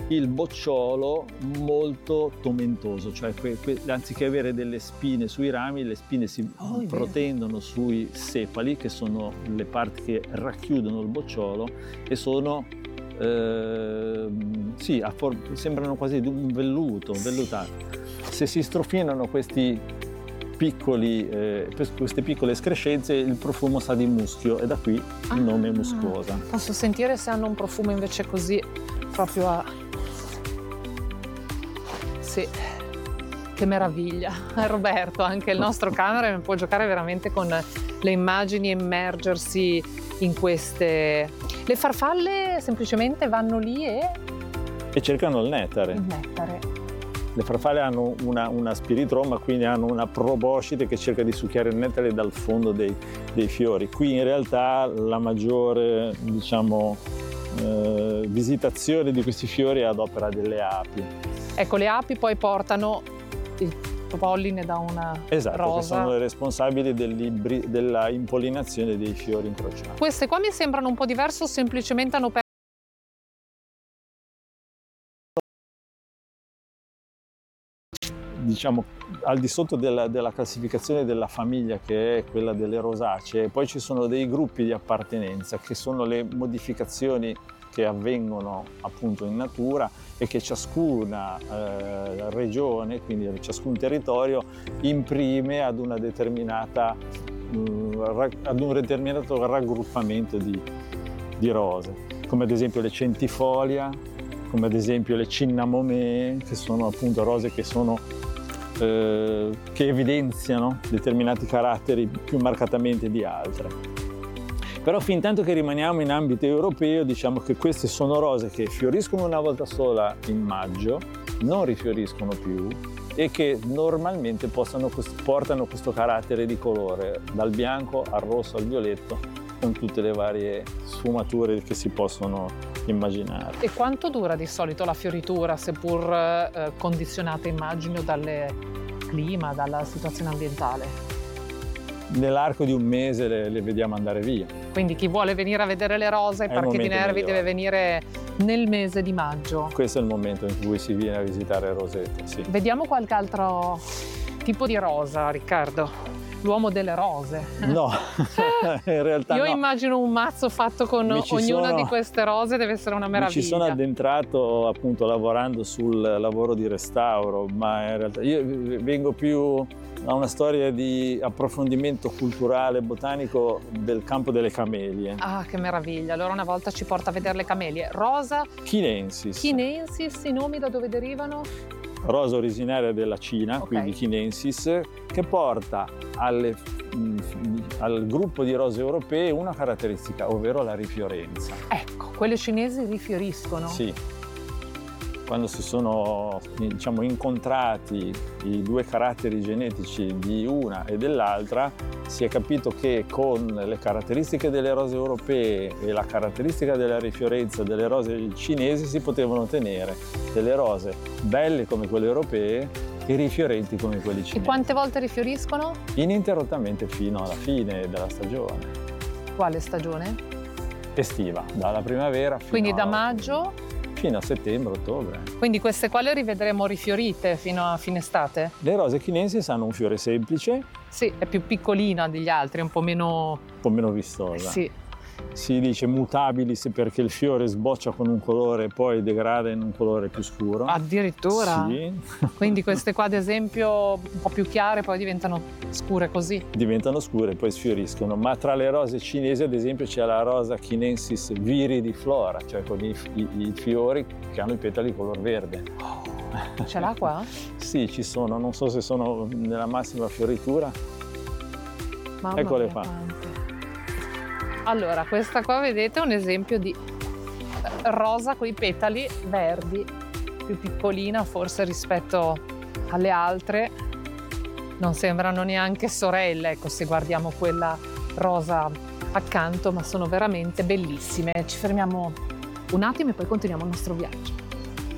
il bocciolo molto tomentoso, cioè anziché avere delle spine sui rami, le spine si protendono sui sepali, che sono le parti che racchiudono il bocciolo, e sono sembrano quasi un velluto, vellutati. Se si strofinano queste piccole escrescenze, il profumo sa di muschio, e da qui il nome muscosa. Posso sentire se hanno un profumo invece così, proprio a... Sì, che meraviglia. Roberto, anche il nostro cameraman, può giocare veramente con le immagini, immergersi in queste... Le farfalle semplicemente vanno lì e cercano il nettare. Il nettare. Le farfalle hanno una spiritroma, quindi hanno una proboscide che cerca di succhiare il nettare dal fondo dei fiori. Qui in realtà la maggiore, visitazione di questi fiori è ad opera delle api. Ecco, le api poi portano il polline da una rosa. Che sono le responsabili della impollinazione dei fiori incrociati. Queste qua mi sembrano un po' diverse, o semplicemente hanno perso? Al di sotto della classificazione della famiglia, che è quella delle rosacee, poi ci sono dei gruppi di appartenenza, che sono le modificazioni che avvengono appunto in natura e che ciascuna regione, quindi ciascun territorio, imprime ad un determinato raggruppamento di rose, come ad esempio le centifolia, come ad esempio le cinnamomee, che sono appunto rose che evidenziano determinati caratteri più marcatamente di altre. Però fin tanto che rimaniamo in ambito europeo, diciamo che queste sono rose che fioriscono una volta sola in maggio, non rifioriscono più, e che normalmente portano questo carattere di colore, dal bianco al rosso al violetto, con tutte le varie sfumature che si possono immaginare. E quanto dura di solito la fioritura, seppur condizionata, immagino, dal clima, dalla situazione ambientale? Nell'arco di un mese le vediamo andare via. Quindi chi vuole venire a vedere le rose ai Parchi di Nervi deve venire nel mese di maggio. Questo è il momento in cui si viene a visitare Roseto, sì. Vediamo qualche altro tipo di rosa, Riccardo. L'uomo delle rose. No, in realtà Io immagino un mazzo fatto con ognuna di queste rose, deve essere una meraviglia. Mi ci sono addentrato appunto lavorando sul lavoro di restauro, ma in realtà io vengo più a una storia di approfondimento culturale, botanico del campo delle camelie. Ah, che meraviglia! Allora una volta ci porta a vedere le camelie. Rosa chinensis. Chinensis, i nomi da dove derivano? Rosa originaria della Cina, okay. Quindi chinensis, che porta al gruppo di rose europee una caratteristica, ovvero la rifiorenza. Ecco, quelle cinesi rifioriscono? Sì. Quando si sono incontrati i due caratteri genetici di una e dell'altra, si è capito che con le caratteristiche delle rose europee e la caratteristica della rifiorenza delle rose cinesi si potevano ottenere delle rose belle come quelle europee e rifiorenti come quelle cinesi. E quante volte rifioriscono? Ininterrottamente fino alla fine della stagione. Quale stagione? Estiva, dalla primavera fino Quindi da maggio? Fino a settembre, ottobre. Quindi queste qua le rivedremo rifiorite fino a fine estate? Le rose chinensis hanno un fiore semplice. Sì, è più piccolina degli altri, è un po' meno vistosa. Sì. Si dice mutabilis perché il fiore sboccia con un colore e poi degrada in un colore più scuro. Addirittura? Sì. Quindi queste qua ad esempio un po' più chiare poi diventano scure così? Diventano scure e poi sfioriscono, ma tra le rose cinesi ad esempio c'è la rosa chinensis viridiflora, cioè con i fiori che hanno i petali color verde. Ce l'ha qua? Sì, ci sono, non so se sono nella massima fioritura. Mamma Eccole mia, qua. quante. Allora, questa qua vedete è un esempio di rosa con i petali verdi, più piccolina forse rispetto alle altre, non sembrano neanche sorelle, ecco, se guardiamo quella rosa accanto, ma sono veramente bellissime. Ci fermiamo un attimo e poi continuiamo il nostro viaggio.